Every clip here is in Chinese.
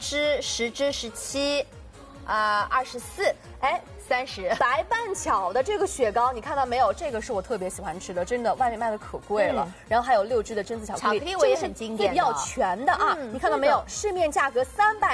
支，10支17， 24，哎，30。 白半巧的这个雪糕，你看到没有？这个是我特别喜欢吃的，真的，外面卖的可贵了。然后还有6支的榛子巧克力， 巧克力我也很经典的， 要全的啊！你看到没有？市面价格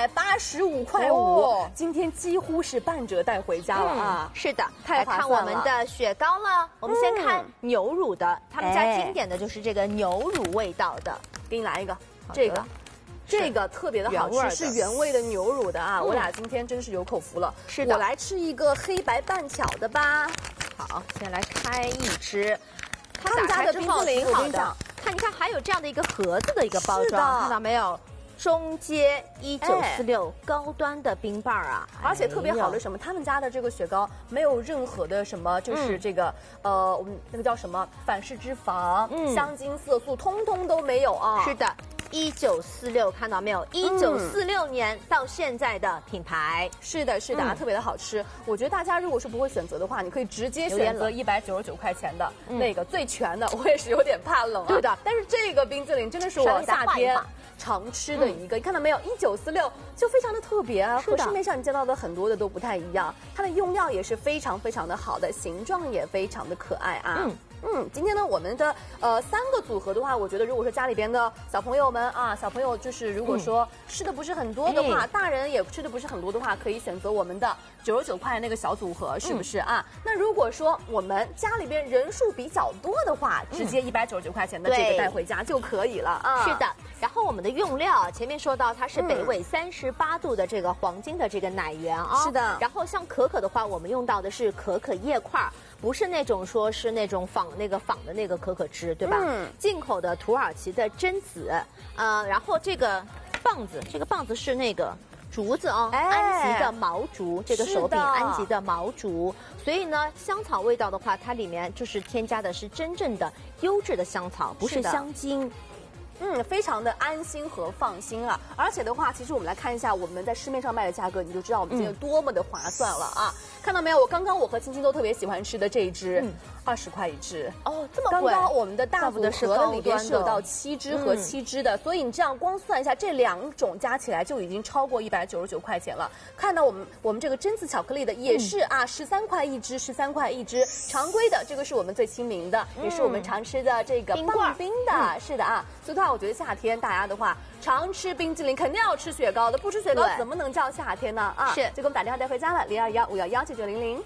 385块5，今天几乎是半折带回家了啊！ 是的， 太划算了。 看我们的雪糕了，我们先看牛乳的，他们家经典的就是这个牛乳味道的， 给你来一个，这个特别的好吃，是原味的牛乳的啊！我俩今天真是有口福了。 是的， 我来吃一个黑白半巧的吧。 好，先来开一支。 他们家的冰淇淋好的， 你看还有这样的一个盒子的一个包装，看到没有？中阶1946高端的冰棒啊， 而且特别好的什么？他们家的这个雪糕没有任何的什么，就是这个我们那个叫什么反式脂肪、香精、色素，通通都没有啊！ 是的。1946看到没有？1946年到现在的品牌， 是的，是的啊，特别的好吃。我觉得大家如果是不会选择的话，你可以直接选择199块钱的那个最全的。我也是有点怕冷啊， 对的。 但是这个冰淇淋真的是我夏天常吃的一个，你看到没有？1946就非常的特别啊，和市面上你见到的很多的都不太一样。它的用料也是非常非常的好的，形状也非常的可爱啊。今天呢，我们的3个组合的话，我觉得如果说家里边的小朋友们啊，小朋友就是如果说吃的不是很多的话，大人也吃的不是很多的话，可以选择我们的99块那个小组合，是不是啊？那如果说我们家里边人数比较多的话，直接199块钱的这个带回家就可以了啊。 是的，然后我们的用料前面说到它是北纬38度的这个黄金的这个奶源啊， 是的。 然后像可可的话，我们用到的是可可叶块。不是那种说是那种仿的那个可可脂，对吧？进口的土耳其的榛子，然后这个棒子是那个竹子哦，安吉的毛竹，这个手柄安吉的毛竹，所以呢，香草味道的话，它里面就是添加的是真正的优质的香草，不是香精。 非常的安心和放心啊！而且的话，其实我们来看一下我们在市面上卖的价格，你就知道我们今天多么的划算了啊！看到没有？我和青青都特别喜欢吃的这一支，20块一支哦，这么贵！ 刚刚我们的大组合的里边是有到7支和7支的，所以你这样光算一下，这2种加起来就已经超过199块钱了。看到我们这个榛子巧克力的也是啊，13块一支，13块一支。常规的这个是我们最亲民的，也是我们常吃的这个棒冰的，是的啊。所以的话，我觉得夏天大家的话，常吃冰淇淋肯定要吃雪糕的，不吃雪糕怎么能叫夏天呢？啊， 是， 就给我们打电话带回家了，0215119900。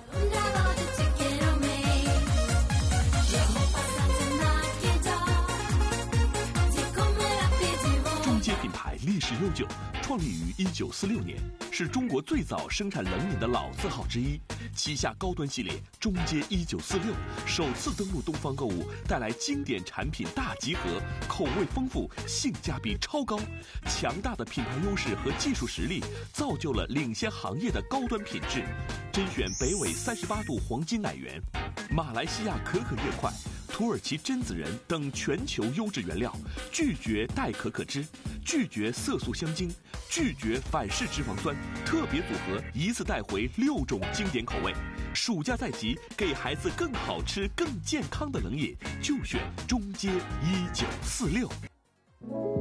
中阶品牌历史悠久，创立于1946年，是中国最早生产冷饮的老字号之一。旗下高端系列中阶1946首次登陆东方购物，带来经典产品大集合，口味丰富，性价比超高。强大的品牌优势和技术实力，造就了领先行业的高端品质。甄选北纬38度黄金奶源，马来西亚可可叶块，土耳其榛子仁等全球优质原料，拒绝代可可脂，拒绝色素香精，拒绝反式脂肪酸，特别组合一次带回6种经典口味。暑假在即，给孩子更好吃、更健康的冷饮，就选中阶1946。